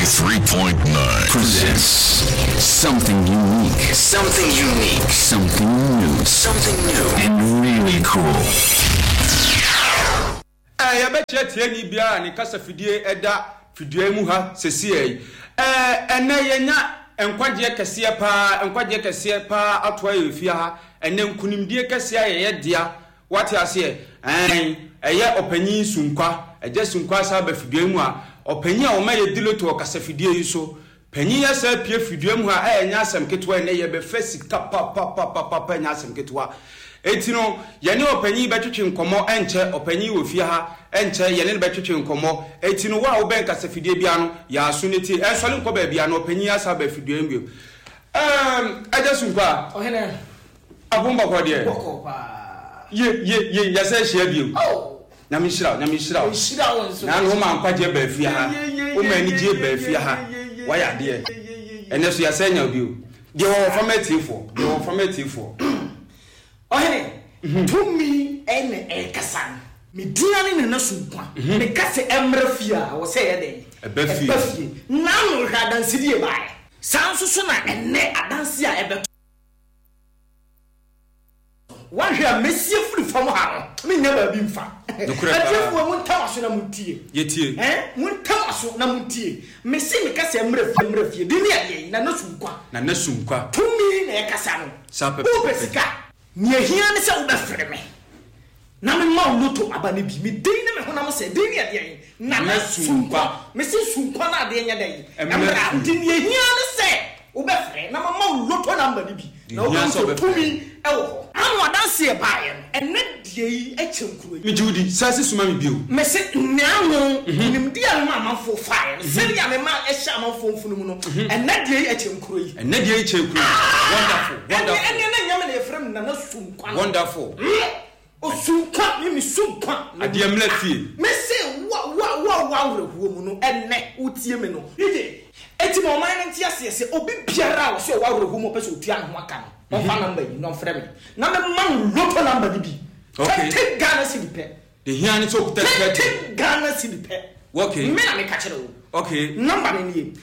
93.9 presents something unique, something new, and really cool. Ya betche tieni bia ni kasa fidie eda fidie mu ha sesiei ene yenya enkwaje kese pa atoa yefia ha ene nkunimdie kese ye dia wate ase eye opanyin sunkwa eje sunkwa sa ba fidie mu a opanyin a o ma ye dileto kasa fidie yi so panyin ya sa pie fidie mu ha enya asem ketwa ene ye be fasika pa enya asem ketwa etino yene opanyin betwetwe nkomo enche opanyin wo fie ha enche yene betwetwe nkomo etino wa wo ben kasa fidie bia no ya aso neti ensole nko ba bia no opanyin asa ba fidie mbio ajasunka ohene abumba kwa de bokopa ye ya se hia bio nyamishira shira wonso na no ma nkwaje ba fie ha o ma ni je ba fie ha wa ya de ene so ya se nya bio de wo formative ohene tumi ene kasan me diane ne nasunkwa me kase emrafia wo se ye den ebafie na no hwadanse die bae sanso so na ene adanse a ebe wahwe mesie furu fam ha me nya ba bi mfa ajefu mu ntawaso na mutie yetie mu ntawaso na mutie me se me kase emrafie di ne ade na nasunkwa tumi ne kasa no sape pesika ni ehia ne se wo befre me na me ma luto abane bi me din ne me honam se din ya de na sunkwa me se sunkwa na de nya dai amra din ye hia ne se wo befre na ma luto na mbane bi na wo so tumi ewo anu adanse e baaye enne die yi echenkuro mi judi sase suma mi bio me se nyaano nim dia no amanfo fae se ya me ma ehya amanfo mfunu mu no enne die yi echenkuro yi wonderful enne na nyame na efrem na sunkwa wonderful osunkwa mi sunkwa ade amla fie me se wa rehuo mu no enne utie me no ije eti mo man ntia se obi biara wo se wa rehuo mu pese otua ho aka no on fa number yi no frem na me man loto number bi okay take Ghana city pe the here ni so take Ghana city pe okay me na me ka kire wo okay number ni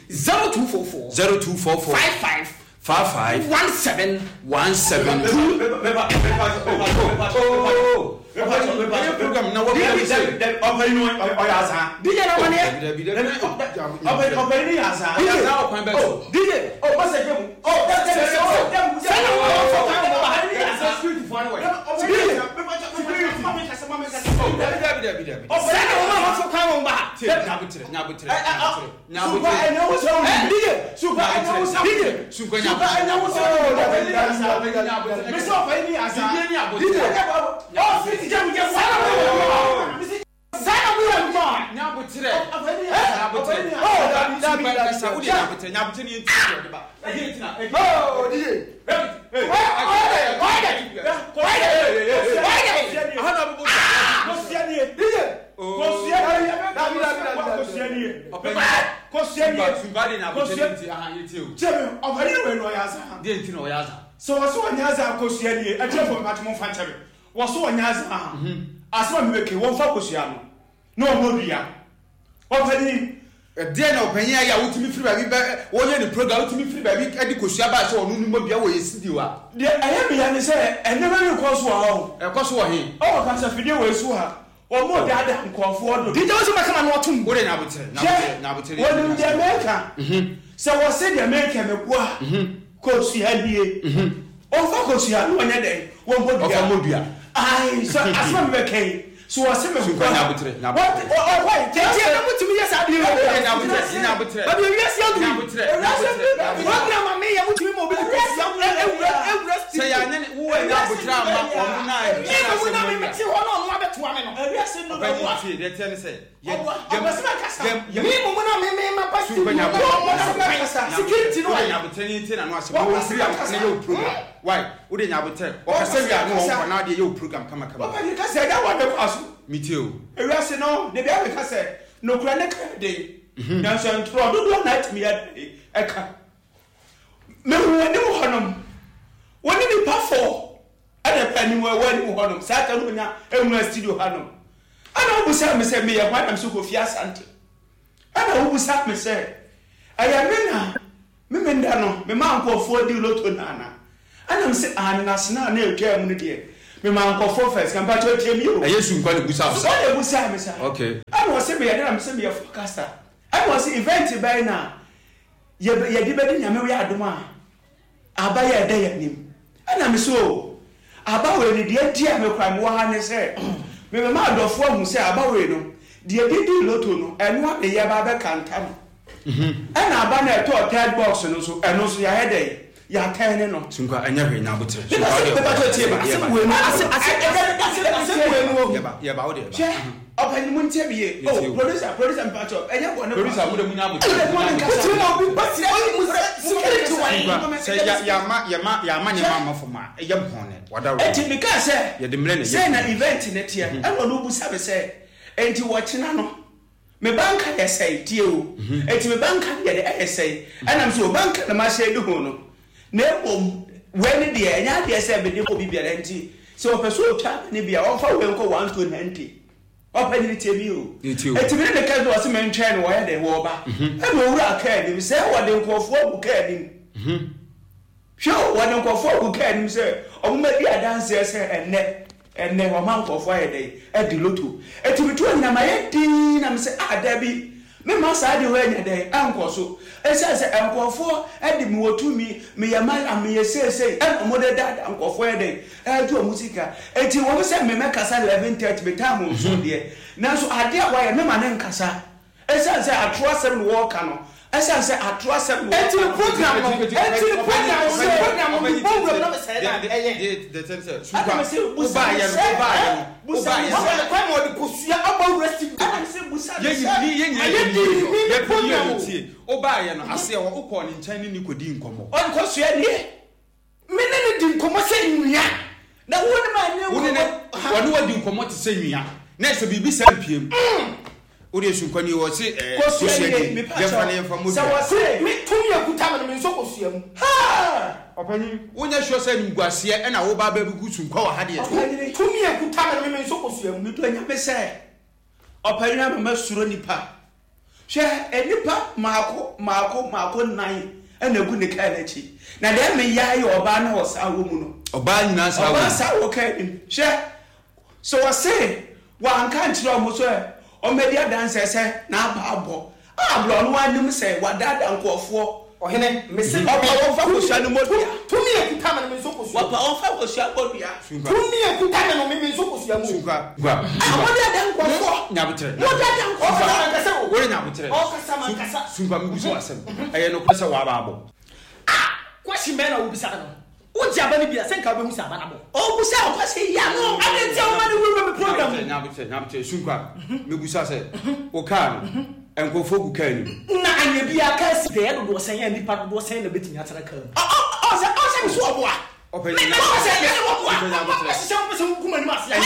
0244 55 17 program na wo operating oyaza DJ na mane operating yaza oyaza okwan be so DJ message mu so waso wanyaza akosiani atefo matimo fanchebe waso wanyaza asema mbeke wonfa kosiano no omodua opani de na opanyin ya wutimi free baby wonye ni program wutimi free baby edi kosia ba se onu ni modua wo yesidi wa de ayemi ya ne se enema ni koso ho ekoso wo he o ka sa fidie wo esu ha o mo dada nkofo do DJ wo se maka na otum wo de na botere wonu de America se wo se de America mebua kosianie on fa kosiano wonya de wo modua ai so asma mbeke so wase me kwa na botere why tete na mutumi ya sa bi na botere ba bi yes ya du na botere program me ya mutumi mo bi se ya ne wo na botere ama onu na e ni na me ti ho no abeto ame no ewiase no ba ni de te ne se mi mo na me ma pasti security no ya botere ni na no ase wo free am na yo program why wo de nya botere o ka se wi anu wo na de yo program kama papa ni ka se da wa de aso mitio ewiase no de bia me ka se no kura ne ka de na so ntro do night me eka me woni wo honom woni ni pa for ana pani wo woni wo honom sa ka no nya emu studio hanom ana obusa me se me ya kwa na so ko fi asante ana obusa me se ayamena me menda no me ma nkofo di loto nana anam se anasna na etwa mu ne de me ma nkofo first kan pa tie mi o ayesu nkwa ne busa so ne busa me sa okay I was say me yada me say me forecaster I was event by na ye di bedi nyame we adoma aba ye da ye nim ana me so aba we ne de dia me kwa me wa ha ne say me ma adofo ahu say aba we no de di loto no eno a ye ba be kanta no ana aba na to third box no so eno so ya head ya tan no sunkwa anya hwe nya botre ya ba ode che open mun tie biye oh producer mpacho enya go no producer mu de mu nya botre ya ma ne mama foma ya mpone wadaro enti me ka se ya de mle ne say na event ne tie e no bu sabe say enti wo china no me banka ya say tie o enti me banka ya de say anam so banka na ma say de ho no na bom when the enya de say be de ko bibia enti so person twa ne bia on fa we nko 190 open ni temi o enti me ne ka do ase me ntwe ne wo ya de wo ba e me wura ka ni say wo de nkofo bu ka ni hwo wo de nkofo bu ka ni say o ma di adanse say enne wo man nkofo ya de e di loto enti me to na ma ye din na me say adabi me ma sa de ho nya de ankoso ese nkofo e di mi wotumi me yamala me yesese e mo de dada nkofo e de e to musika enti wo se me kasa 11:30 be time so de na so ade a wa ye me ma ne nkasa ese atro asem no wo ka no ese atro asem no enti program no no me say that the sense sunkwa uba ye kwa mo de kosua aba rest ye oba ye no ase wo ukọ ni nkyɛn ni kodi nkomo on kosua die me ne di nkomo sɛ nwia na wo ne ma nye wo ne wadi nkomo te sɛ nwia na so bibi sɛ mpiem o de sunkwa ni wo se kosua die ye fa ne fa mo sɛ wo se me tumi akuta me nso kosua mu ha opani wonya hwo sɛ ni guase e na wo ba ba bi sunkwa wa ha de tumi akuta me nso kosua mu to nya me sɛ opani na me suro nipa hwe enipa maako nan ena gu ne ka na chi na de me yae oba na wosa wo mu no oba nyina sa wo oba sa wo ka hwe so wo se wa anka nchira o mo so o media dance se na abo ablo no anim se wadada nkofo ohene me se oba wo fa ko sha no modia tumi ekuta me nso ko sha wa fa ko sha bodia tumi ekuta me no me nso ko sha mu sunkwa gwa modia da nkofo nyabutre modia da nkofo na kase wo wori nyabutre o kasa man kasa sunkwa me guso asem eye no kwese wa ba abo kwasi me na wo bisa no wo ji aba ni bia se nka be hu sa aba na bo o busa kwasi ya no ade ti o ma ni wo program nyabutre sunkwa me guso ase o ka no enkofo gu ka ni na anya bia ka si de do do sen ya nipa do sen na betimi atara ka o se mi so oboa open me se ya oboa se se kuma ni ma se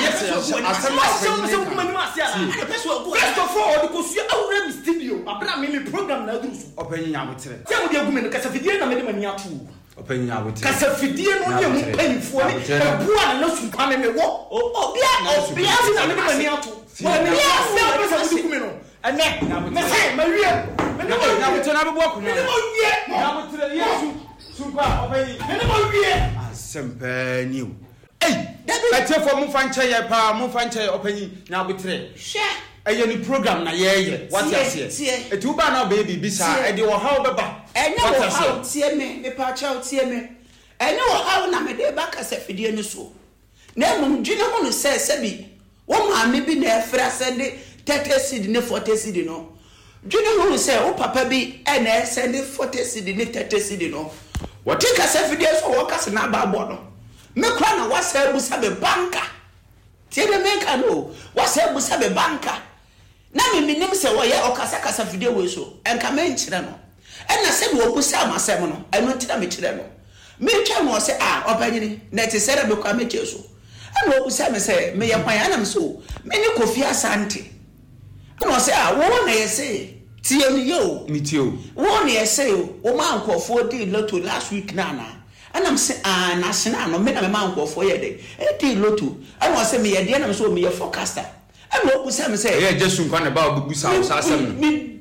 first of all ko su awura mi studio abra me program na duru so open nyabutre se mo de agu me no kasa fidie na me de mani atu open nyabutre kasa fidie no ye mu panifo ni ebua na su kwa me wo obia si na me de mani atu wa me ya se pesa mu kume no ene me say ma wie me no nyabutre na be bo akuna me mo wie nyabutre yesu sunkwa open me mo wie asempa niu ete for mu fanche ye pa mu fanche open nyabutre hwe eye ni program na ye what ase eti uba na baby bisa e de wo ha obeba enya wo ha tie me pa cha tie me enya wo ha na me de ba kasa fidie ni so na mum dwene ho no se bi wo ma me bi na efra sende 30 cedi ne 40 cedi no dwene ho no se wo papa bi e na sende 40 cedi ne 30 cedi no wo ti kasa fidie so wo kasa na ba bo no me kwa na wasa busa be banka tie de menka no wasa busa be banka na me minim se wo ye okasa kasa fidie we so enka me nkyere no ena se wo busa amasem no eno ntira me kyere no me twa no se obanyini na te sere be kwa me kye so ena wo busa me se me ye kwan anam so me ni Kofi Asante ena se wo na ye se tie ni yo ni tie o wo na ye se wo ma nkofo di loto last week na anam se na sena no me na me ma nkofo ye de e di loto ena se me ye de na me so me ye forecaster ena wo busa me se ye jesu nkwa na ba obusa o sa asem me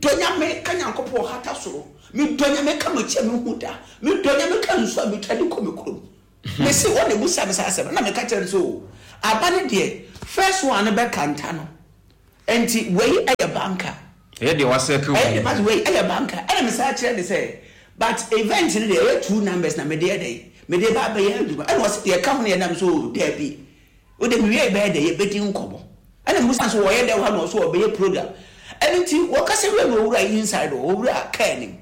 donya me kanya kopo hata soro me donya me kama che me huda me donya me kan so me twani ko me krom me se wona busa me sase na me ka kire so abane de first one be kanta no enti we eye banker e de waseke we but we eye banker and me sa kire de say but event ni dey two numbers na me dey ba be ya du and was dey come na nam so dey bi o de me we be dey ye beti nkobo and musa so we dey wa no so be program anything what can say we no inside over caning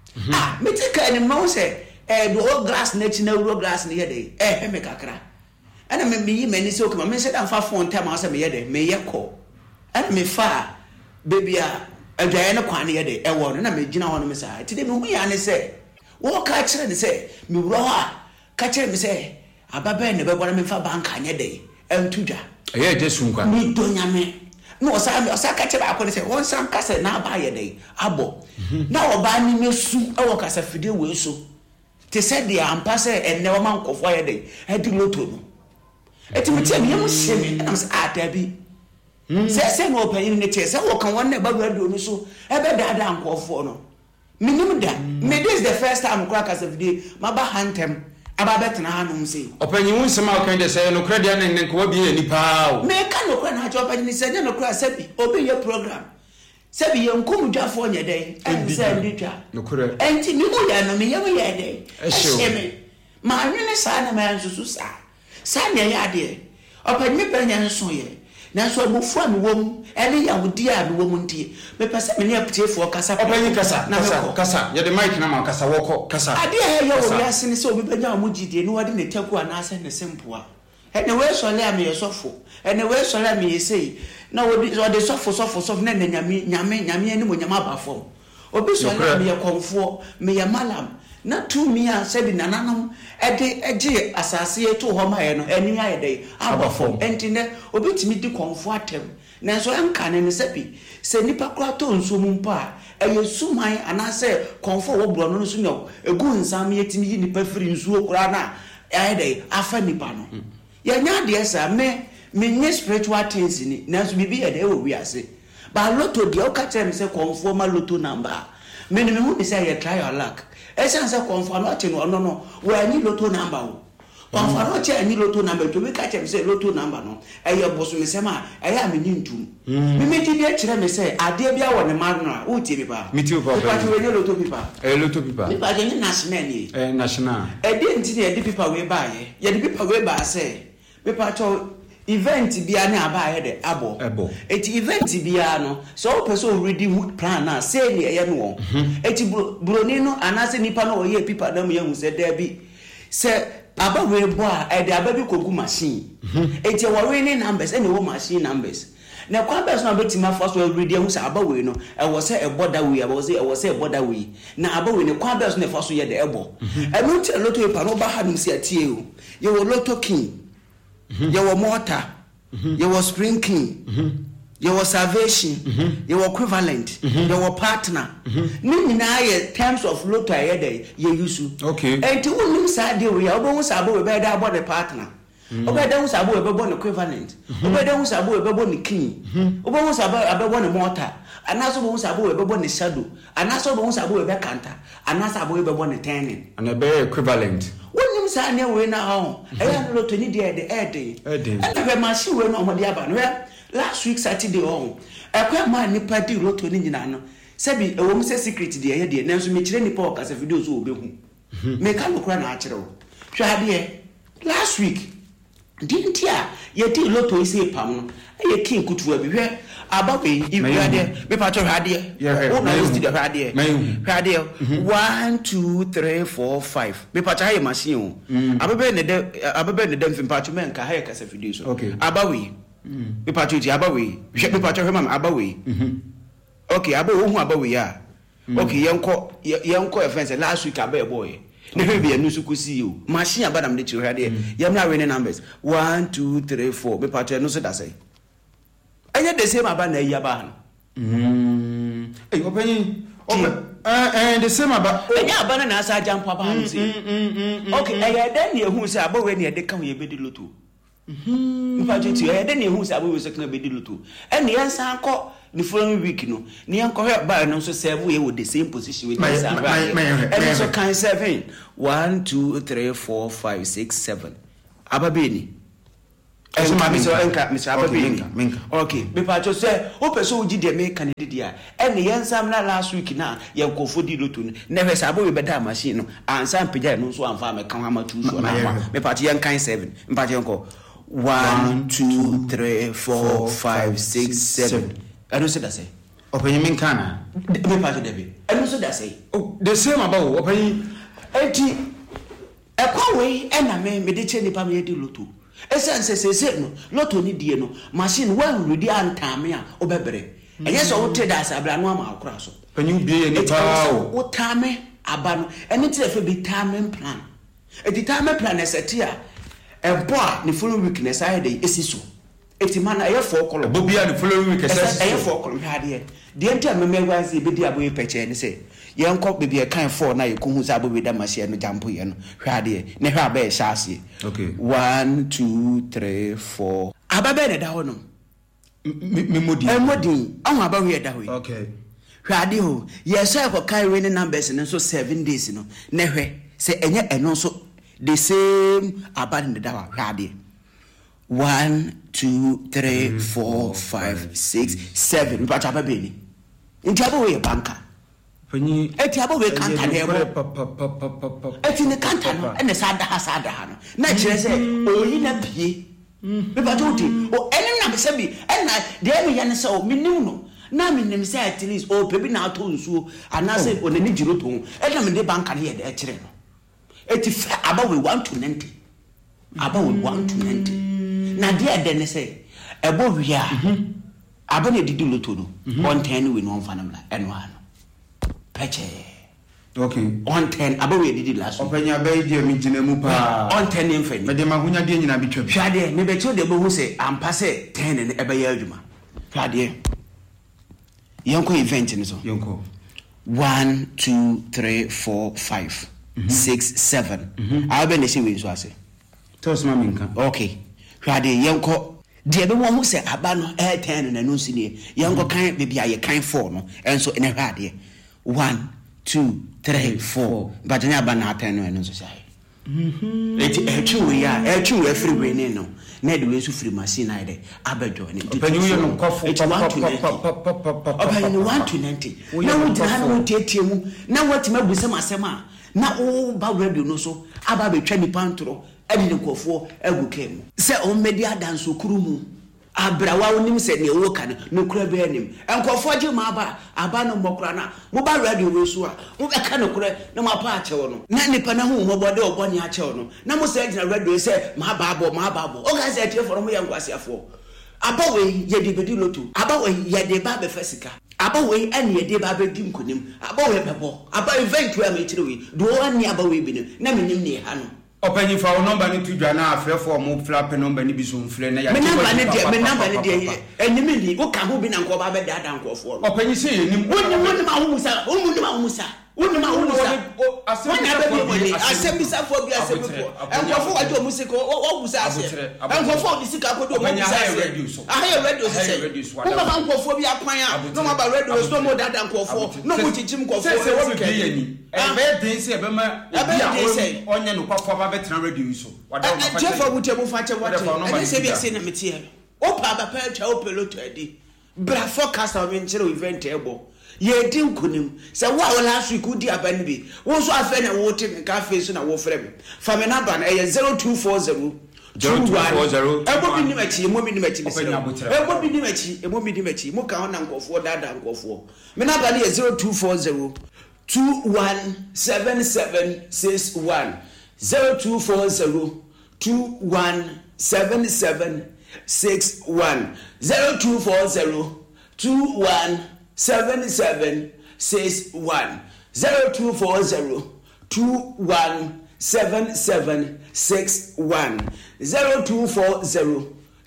me take caning no say do glass net na uro glass na yede me kakra ana me mani say okay me say dan fa phone time say me yede me yeko ana me fa baby a adwaye ne kwan yede wo no na me gina ho no me say ti de me hu ya ne say wo ka kire ne say me wuro ha ka kire me say ababe ne be bora me fa bank anya de entudwa ye je sunkwa mi donya me no osa ka kire akọ ne say won sam ka say na ba ye de abo na oba ni mesu e wo kasa fide we so te said the ampa say enne wo man kofo ye de e di loto no e ti meti me hye me am say adabi say no open ni te say wo kan won na ba do no so e be dada nkofo no minimum da me this the first time kura kasa fide ma ba hantem aba betena hanum say opanyi won sema o kan de say no credit na nko wa bi ni pa o me ka no kura na ha opanyi ni say no kura sabi obi ye program sabi ye nkom dwafo nya den and say nditwa no kura enti ni mo ya no me ye mo ye den ehye ma nwene sa na ma nsusu sa na ya de opanyi me pa nya nso ye na so abufu am wom ene ya wodi a me wom ntie me pese me ne aptiefo kasa opanyi kasa ye de mic na ma kasa woko kasa ade a ye wo ya sene so obi banya mo gidie no wade ne taku anase ne sempoa ene we so le am ye sofo ene we so le am ye sei na wodi so sofo na nyame ni mo nyama abafo obi so le am ye konfo me ye malam na tu mi a sabi nananom ede asase eto ho ma ye no eni aye dey abafo enti ne obi timi di konfo atem na so enka ne sabi se nipa kura to nso mu mpa eye suman anase konfo wo bro no so nyo egu nsam yetimi yi nipa firi nsuo kura na aye dey afa nipa no ye nya de esa me nye spiritual things ni na so bibi ye dey wo wi ase ba loto de o ka tell se konfo ma loto number me ni me hu say ye try your luck esa say konfo no che no we ani loto number o konfo no che ani loto number to me ka tell say loto number no eye boso me say ma eye am ni ntum me me ti de kire me say ade bia wo ne ma no a o tie bi ba me ti o problem pa ti we ni loto pipa loto pipa ni pa je ni national ni national e de nti ne de pipa we ba ye de pipa we ba say me pa to event bia na aba ye de abo eti event bia no so person ready plan na say ne ye no eti broni no anase nipa no ye pipa na mu ye hu se da bi se aba we bo a e de aba bi kogu machine eti we ne numbers e ne wo machine numbers na kwa best no betima first we ready hu se aba we no e wo se e border we aba se e wo se e border we na aba we ne kwa best no first ye de ebo e no ti lotto paper no ba ha no si atie o ye wo lotto king you were mortar, you were spring king, you were salvation, you were equivalent, you were partner. Nini terms of lotto ayede ye use. Okay. And to whom side we are almost about the partner. Obeda who's about a born equivalent. Obeda who's about a born king. Obeda who's about one mortar. And also who's about a born shadow. And also who's about a canter. And also about a born turning. And a very equivalent. When you say near we now, I am not any day the air day. And the machine went on the other. Last week Saturday on, a quite man nipa di wrote to Ninjano. Sabi a woman says secret the idea, now so much any pork as if videos will be. Make a look natural. Try last week. Didn't ya? Ye did lotto is a pound. A king could be where about me. If you had a patrol had here, oh, no, did had here. 1, 2, 3, 4, 5. Be patay machine. I've been the Delphin Patchman, Kahak as a fiduciary. Okay. Abawi. Be patchy Abawi. We should be patch him Abawi. Okay, Abawi, ya. Okay, young co offense last week, Abe boy. Never be a new see you. Machine about them that you had here. You have not winning numbers. 1, 2, 3, 4. Be part no said I say. I get the same about the Yaban. Hey, open and the same about Yaban as I jump up. Okay, I then you who say about when they come here, Betty Lutu. If I did you, I then you who say I was a baby Lutu. And the answer call the following week no ni ankohwe ba no so serve we with the same position with this and so can 7 1 2 3 4 5 6 7 ababeni eso ma so enka Mr. Ababeni okay me pa cho say o person uji de me kan dia and yensam na last week na ye nkofo di lotu na hwe sabo we beda machine no ansan pija no so amfa me kan ama tu so na me pa cho kan 7 me pa cho nko 1 2 3 4 5 6 7 I don't say that say open me kana me pa cho debi I don't say that say oh the same about open enti e kwa we na me de che nipa me di lotu Essence no loto ni die no machine when ready antame a obebre enye so wote da asabra no ama akora so panyu bie ni pa wo tame aba no ene tire fe bi tame plan eti tame plan esetia ebo a ni follow weakness aye dey esiso eti man aye for color bo bia ni follow week esiso aye for color hade de enti amemegwanse be di aboye peche ni say yenko be be kan 4 na yekohu za abobe da machine no jampo ye no hade ne hwa ba shaase okay 1 2 3 4 ababe ne da ho no memodi ahun abawe da ho okay hwade ho yes I ko kai we ne numbers no so 7 days no ne hwe se enye eno so the same abade ne da ho hwade 1 2 3 4 5 6 7 but ababe ni nti abawe banka panyi eti abawe kanta ne ebo eti ne kanta no ene sada ha no na kire se oyi na bie me ba jodi o ene na se bi ena de me ya ne se o minim no na minim se at least o pebi na ato nsuo anase o ne jiro to ena me de banka ne ye de kire no eti abawe 1 to 90 abawe 1 to 90 na de ne se ebo wia abane didi loto no 110 we no fanam na eno ano peche okay 110 abawe didi last opanya bay dia mi gina mu pa 110 mfani me de mahunya de nyina bitwa bi hwade me be cho de bo hu se ampa se 10 ne ebe ya adwuma hwade yanko event ni so yanko 1 2 3 4 5 6 7 ababe ne se we so ase tos ma minka okay hwade yanko de be wo hu se aba no 10 na no sini yanko kan be bia ye kan 4 no enso ene hwade 1 2 3 4 but nya ba na 10 no eno so sai etu we free we ne no na de we su free machine ai de abedo ne panyu ye no kofo opanyu 1 to 90 na wo dira na wo tietie mu na wati mabusa masema na wo ba radio no so aba betwa ni pantro edi ne kofo agukemu se o media dance okuru mu abrawa onim se ne wo kan no kura be anim enkofo je ma aba no mokura na mo ba radio we so a mo be ka no kura na ma pa ache wo no na nipa na hu mo bode oboni ache wo no na mo se gina radio se ma ba abo o ga se tie for mo ya nkwase afo aba we ye de bedi lotu aba we ye de ba be fasika aba we ane ye de ba be di nkonim aba we bebo aba event we am chire we do ani aba we bi na menim ne ha no open for our number ni tudwa na afrefo mo flap number ni bi so mfre na ya me number ni de enimi ni o ka ho bi na nko ba be dada nkofo open say enim woni ma ho musa asembisa fo bi asembiko nkofo wa do musiko o busa ase nkofo di sika ko do mo busa ase ahe radio so ko ba nkofo bi akwan a no ma ba radio so mo dada nkofo no mo chichim nkofo se wo bi yani ebe den se ebe ma onye no kwafo ba betra radio so wada ma fa jefa wuti mo fa che wati ene se bi ase na metie o pa ba pa twa o peloto adi bra forecast of inchiro event ebo ye din kunim se wa last week udi aban bi wo so afa na wo te me ka face na wo frɛ me fa me number na 0240 0240 ebo bi ni machi mo bi ni machi ebo bi ni machi mo ka na nkofo dada nkofo me number na 0240 217761 0240 217761 0240 217761 0240 217761 0240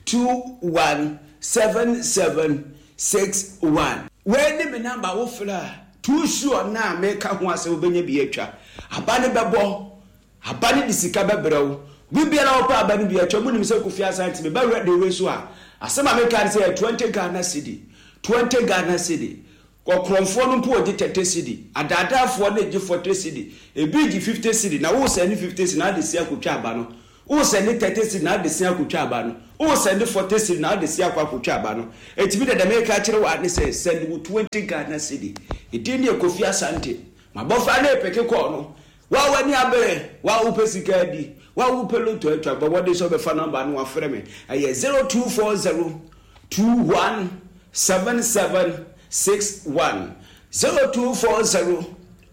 217761 when the number wo fla too sure na make ho ase obenya bi atwa abane bebo abane disika bebrɛw bibiara wo pa abane bi atwa munim se Kofi Asante be ba ready we so a asema make can say 20 Ghana cedi 20 Ghana cedi. Kokromfo no mpo odi 30 cedi. Adadaafo na edi 40 cedi. Ebi di 50 cedi na wo send 50 cedi na de sia akotwa aba no. Wo send 30 cedi na de sia akotwa aba no. Wo send 40 cedi na de sia akotwa aba no. Etibi de America kire wa ne say send 20 Ghana cedi. Edi ne Kofi Asante. Mabofa na epeke ko no. Wa wani abere, wa upesika di. Wa upelo to etwa but what dey so be fa number no afre me. Aye 0240 217761 0240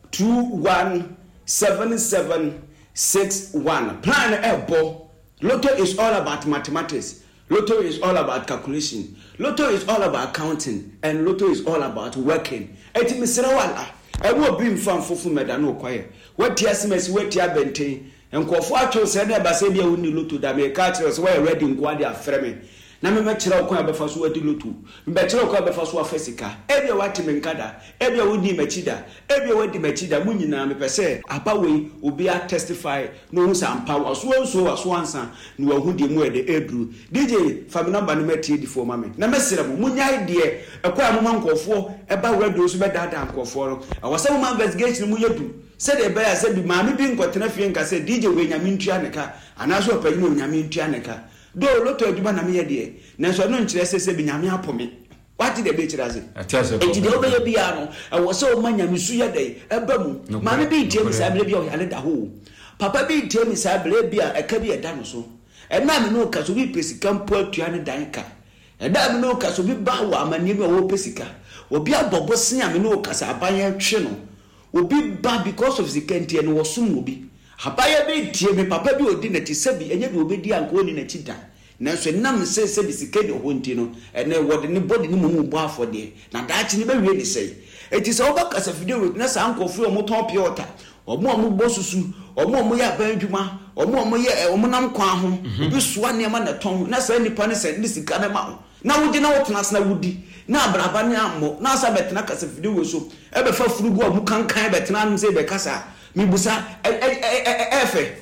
217761. Plan ebo. Lotto is all about mathematics. Lotto is all about calculation. Lotto is all about counting, and Lotto is all about working. Eti misira wala. Ewo bi mfam fofu meda no kwaye. Wati asimesi wati abente. Enkofo atwo se na ba se bia woni Lotto da me ka kire so we ready nkwa de afre me. Na me mekira okwa abefa so wadi Lotto. Me bekira okwa abefa so afesika. Ebia wati me nkada. Ebia wodi machida. Ebia wadi machida mu nyina me pese abawe obi a testify no hu sam power so ansa no ahudi mu e de edru. DJ fam number no meti di for mame. Na mesira mu munya ide ekwa amoma nkofo eba radio so be dada nkofo no. Awasa mu investigation mu yedu. Said a bear said the mammy being got enough and said DJ when Yamin Trianica and as well pay you Yamin Trianica. Though Lotto Dubanamia dear, Nanso no interest said Binyamia Pomi. What did the bitch as it? I tell you, the over piano. I was so many Misuya day, a bum. Mammy be James, I believe you had a hole. Papa be James, I believe a cabby a dinosaur. And Mammy no Casubi Pessica, poor Triana Danka. And Mammy no Casubi Bawa, my name of Pessica. Or be a Bobosia, no Casabaya channel. Will be bad because of the Kenti and was soon will be. Habaya be dear me, papa be dinner to Sebi, and yet will be dear going in a chita. Now, so none says Sebi Sikedi or Huntino, and then what anybody no bar for day. Now that you never really say. It is over as a video with Nasa Uncle Flo Motor Piota, or more Bosusu, or more Moya Benjuma, or more Moya or Monam Quahum, you swan near man at tongue, Nasa any panis and this is Ganamau. Now we didn't know what Nasa would be. Now Brabaniamo, Nasa Betnakas if you so. Ever for Frugo, who can't kind of Betnam say Becassa, Mibusa, Efe.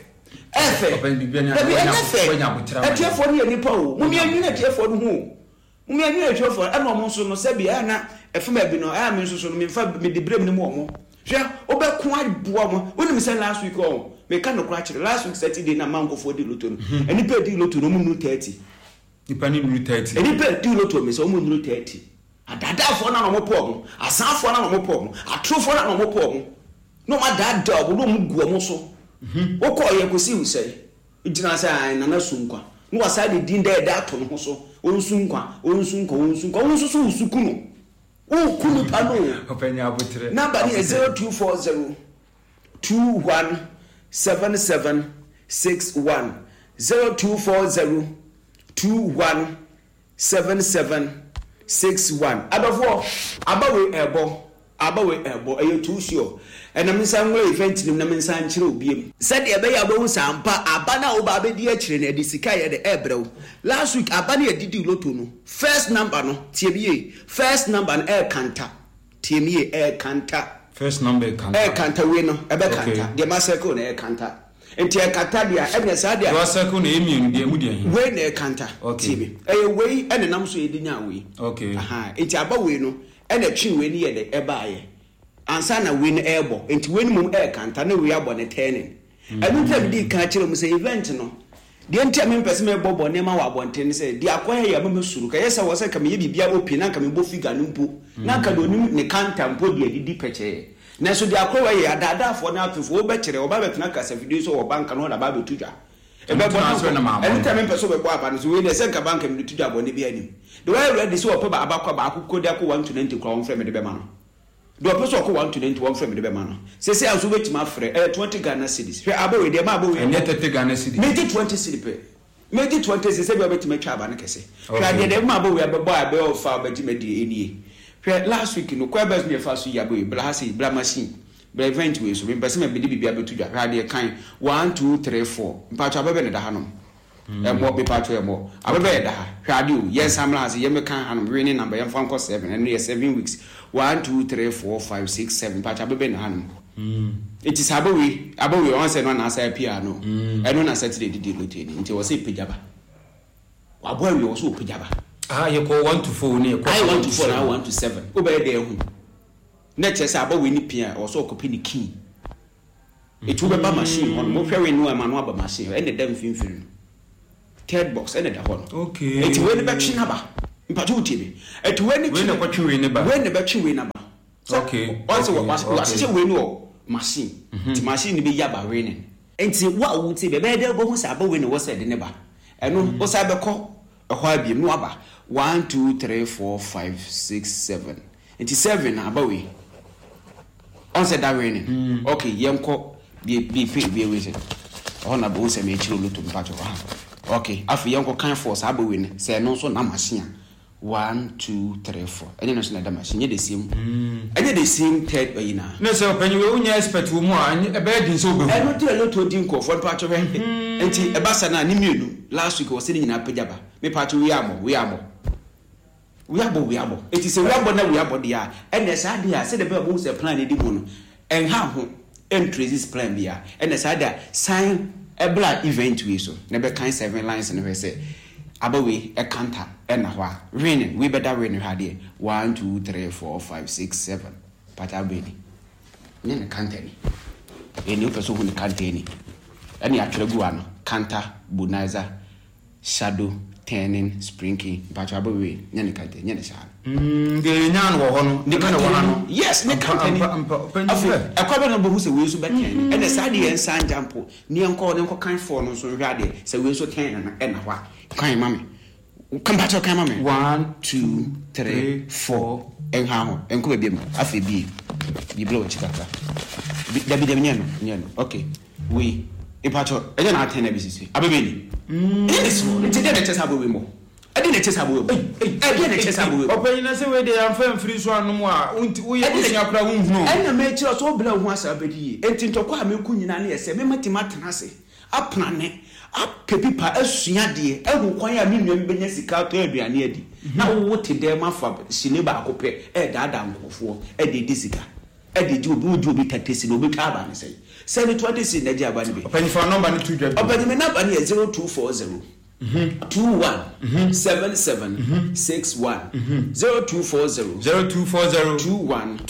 A tear for me, Nipo, Mumia unit here for whom? Mumia unit here for Amoso no Sebiana, a female, I am so me the brave no more. Shall over quite boom when we said last week, oh, we cannot crash last week Saturday in a mango for the Luton, and he paid the Luton no 30. Depending on 30, and he paid the Luton, Miss Omun 30. A dada for no more problem, a sound for no more problem, a true for no more problem. No, my dad dog will no go. What call you see, we say? It did not say, and a sunqua. No, I said it didn't dare that on also. Unsunqua, Unsukuno. Oh, Kunu Pano. Number is 0240 217761. 0240 217761. Abawe ebo ayo too sure. And I'm saying event in Naminsan Chiro beam. Said the Abaya Sampa, Abana Obabe dear children, the Sikaya the Ebro. Last week, Abania did you lotuno. First number no, TMA. First number an air canta. TMA air canta. First number canta. Air canta winner, Ebe canta. The Massaco air canta. And Tia Catadia, and Sadia. Massaco aiming the Mudian. When air canta. Okay. A way and an amso dinawi. Okay. Aha. It's Abawino. And a chin when near the Ebaye. And sana win airbo, and to win moon air can't we are born a turning. And we have the catcher of say event no. The entire person Bob or Nema Wabonten said, the acquire Yamusuka, yes, I was a committee be able Pinaka Bofiga Numpu, Naka do Nikanta and put the deep petche. Now so the acquire Dada for now to for better or Babatnakas if you do so or bank and on Babu Tuja. And time person will go up and so the second bank and the Tuja on the beginning. The way I read this or Papa who could have 1 to 90 crown from the Bemano. Do a person who want to 91 from the Bemano. Say, I was waiting my friend 20 Ghana cities. Here, Abu, the Mabu, and yet 30 Ghana cities. Make it 20 city. Make it 20 cities. Say, we're to make Chabanakase. Here, the Mabu, we have a boy, a bell of far, but you made the Here, last week, in the Quabas near Fasu Yabu, Blasi, Blamasi, Blavent ways, when Bassima be able to get a kind 1, 2, 3, 4. Pachababen at the Hanum. And what be part of more. I will bear that. Yes, I'm last. Yemekan and raining number and Funko 7 and near 7 weeks. 1, 2, 3, 4, 5, 6, 7. Patch up a ben hanum. It is Abawi once and one as a piano. I don't know Saturday did you until was a pijaba. What boy we also pijaba. You call 1 to 4 near. I 1 to 4 I 1 to 7 obey there net yes about we need pia or so copy the key it will be machine on more very new man machine and the damn film third box and the one okay it will be back number impatu tv it when the battery win number okay once was we know machine the machine be yaba raining enti what would say be there go say about we know was said neighbor eno o say be ko e ho abiem no aba 1 2 3 4 5 6 7 enti 7 about we on said that raining okay yenko be we say on na bo say me chiro luto mpacho okay afi yenko kan force aba we ne say no so na machine 1 2 3 4 any no so na da machine the same any the same third way na no say open we unya expert wo mu a e be din so be e no tell luto din ko for mpacho we enti e basa na ni mienu last week was say nyina pejaba me mpacho we amo it is a we abo dia and the sad dia say the be say plan di mu no en ha ho entries plan bia and the sad dia sign a black event we so na be kan 7 lines na be say abawe e counter and na ho raining we better rain ha dia 1 2 3 4 5 6 7 pata be ni na counter ni eni o person hu ni counter ni eni atwere gu ano counter bonanza shadow turning sprinky but abawe nyane kante nyane sha nge nyan wo ho no ne kana wo no yes ne kante ni akwa no bo se we so beten and the side yen san jampo ne enko kan for no so hwade se we so ten na e na hwa kan mame come back to kan mame 1 2 3 4 en ha ho enko be biem afi bi blow chikaka dabi nyano okay we ipacho eje na atena bi sisi abebeni this one it dey chesa bo we mo e dey chesa bo we e dey chesa bo we open na say we dey am fam free so anu a we nya kura hu hu e na me chiro so bla hu asa bedi enti ntokwa me kunyina na yese me matima tenase apna ne apepipa asua de ehu kwan a me nua benya sika to aduane adi na wo te dem afa sile ba akopɛ e daada nkofo e de disika e de ji obi tatesi no obi ka ba ne sei say the 20 na dia ba ne be open for number ni 2 open me number ni 0240 21 77 61 0240 21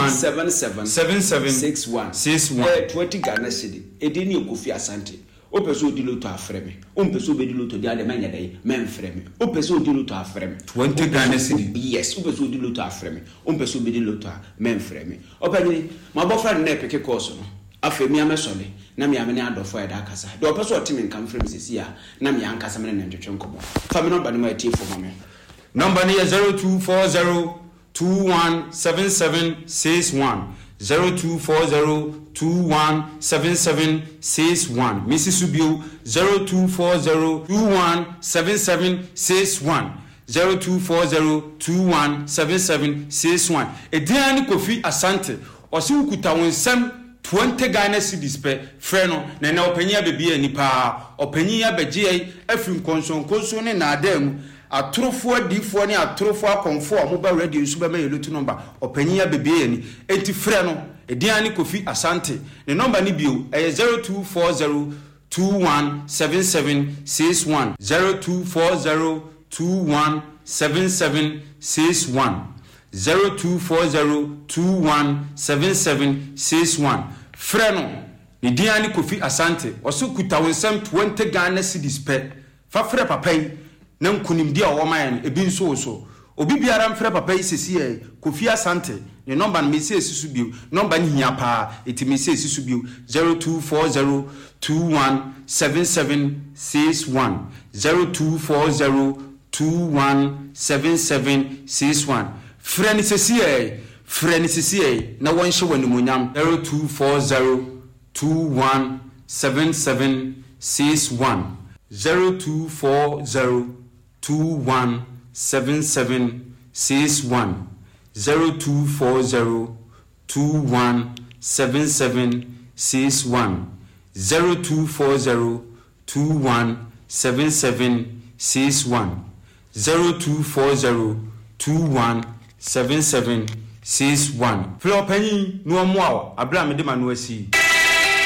77 61 20 Ghana cedi edini Kofi Asante o peso di loto afreme o peso be di loto dia de manya dai men freme o peso di loto afreme 20 Ghana cedi yes o peso di loto afreme o peso be di loto men freme o panyini ma bofra na epeke course no afemi amesole na mi amene adofo ya da kasa de opeso otimi nkam frame sisi a na mi ankasa me na ntwetwe nkomo fa me number ni ma tie for mama number ni 0240 217761 0240217761 Mrs. Subio 0240217761 0240217761 Ediani Kofi Asante osi ukuta wonsem 20 Ghana cedis pe freno na opanya bebia nipa opanya begie afim konson ne na adam atrofo adifo ne atrofo akonfo a moba radio nso be mayelo tu number opanya bebia ni enti freno ediani Kofi Asante ne number ni bio 0240217761 0240217761 0240217761 freno ni diani Kofi Asante oso kuta wonsem 20 Ghana cedis pe fa frɛ papa yi na nkunim dia o man ebi nso so obi biara mfrɛ papa yi sesi e Kofi Asante ni number me se esisu bio number ni hia pa etimi se esisu bio 0240217761 0240217761 Friend sesi na wonhye wanimonyam 0240217761 0240217761 0240217761 0240217761 0240217761 Flopeni no mo abra me de manu asi